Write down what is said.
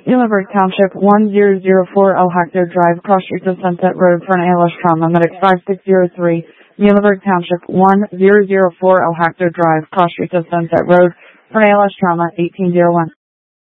Muhlenberg Township, 1004 El Hector Drive, Cross Street to Sunset Road for an ALS trauma. Medic 5603. Muhlenberg Township, 1004 El Hector Drive, Cross Street to Sunset Road for an ALS trauma, 1801.